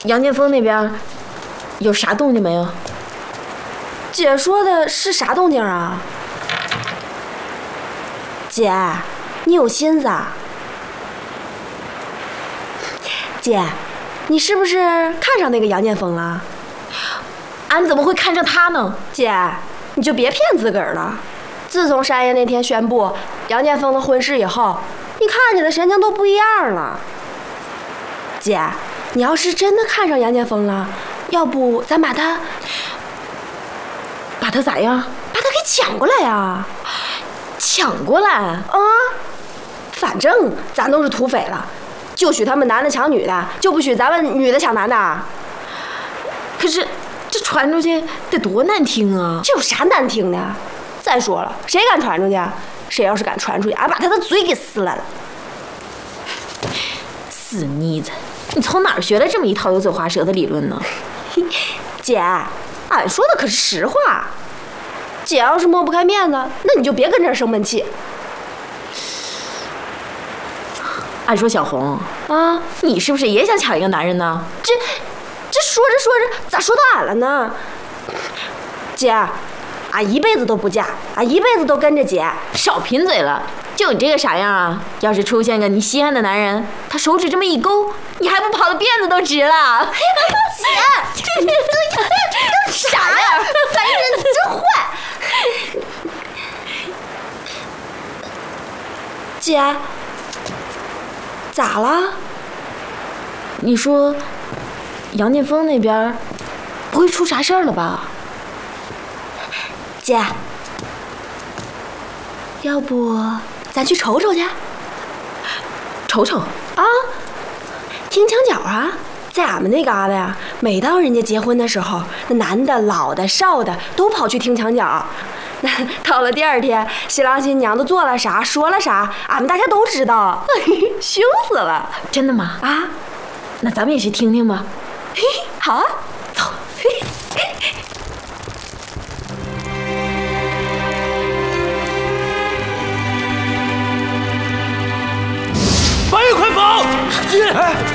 杨建峰那边有啥动静没有？ 姐说的是啥动静啊？姐，你有心思啊？姐，你是不是看上那个杨建峰了？ 俺怎么会看上他呢？ 姐，你就别骗自个儿了。自从山爷那天宣布杨建峰的婚事以后，你看着的神情都不一样了。姐，你要是真的看上杨建峰了，要不咱把他咋样？ 把他给抢过来呀！ 抢过来啊！ 反正咱都是土匪了，就许他们男的抢女的，就不许咱们女的抢男的。 可是这传出去得多难听啊！ 这有啥难听的？再说了，谁敢传出去？谁要是敢传出去，俺把他的嘴给撕烂了。 死妮子，你从哪儿学来这么一套油嘴滑舌的理论呢？ 姐，俺说的可是实话。姐要是抹不开面子，那你就别跟这儿生闷气。 按说小红啊，你是不是也想抢一个男人呢？ 这说着说着，咋说到俺了呢？姐，俺一辈子都不嫁，俺一辈子都跟着姐。 少贫嘴了，就你这个傻样啊！要是出现个你稀罕的男人，他手指这么一勾，你还不跑的辫子都直了？ 姐，这干啥呀？烦人，你真坏！姐，咋了？ 你说杨建峰那边不会出啥事儿了吧？ 姐，要不咱去瞅瞅去？ 瞅瞅啊，听墙角啊，在俺们那嘎达呀，每到人家结婚的时候，那男的、老的、少的都跑去听墙角。那到了第二天，新郎新娘都做了啥，说了啥，俺们大家都知道，羞死了。 真的吗？ 啊， 那咱们也去听听吧。 嘿，好啊，走。 八爷快跑！ 哎，